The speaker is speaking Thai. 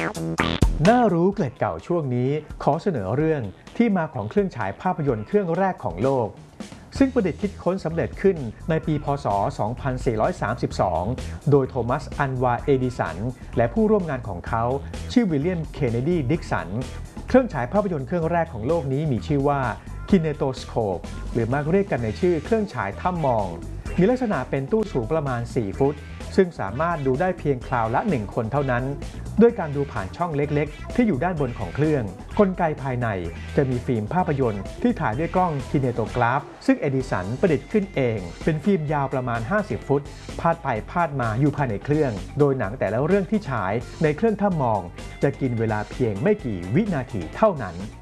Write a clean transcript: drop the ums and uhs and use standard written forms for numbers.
น่ารู้เกล็ดเก่าช่วงนี้ขอเสนอเรื่องที่มาของเครื่องฉายภาพยนตร์เครื่องแรกของโลกซึ่งประดิษฐ์คิดค้นสำเร็จขึ้นในปีพ.ศ. 2432 โดยโทมัส อันวา เอดิสันและผู้ร่วมงานของเขาชื่อวิลเลียม เคนเนดี ดิกสันเครื่องฉายภาพยนตร์เครื่องแรกของโลกนี้มีชื่อว่าคินเนโตสโคปหรือมักเรียกกันในชื่อเครื่องฉายถ้ำมองมีลักษณะเป็นตู้สูงประมาณ 4 ฟุตซึ่งสามารถดูได้เพียงคราวละ 1 คนเท่านั้นด้วยการดูผ่านช่องเล็กๆที่อยู่ด้านบนของเครื่องกลไกภายในจะมีฟิล์มภาพยนตร์ที่ถ่ายด้วยกล้องคินเนโตกราฟซึ่งเอดิสันประดิษฐ์ขึ้นเองเป็นฟิล์มยาวประมาณ 50 ฟุตพาดไปพาดมาอยู่ภายในเครื่องโดยหนังแต่ละเรื่องที่ฉายในเครื่องถ้ำมองจะกินเวลาเพียงไม่กี่วินาทีเท่านั้น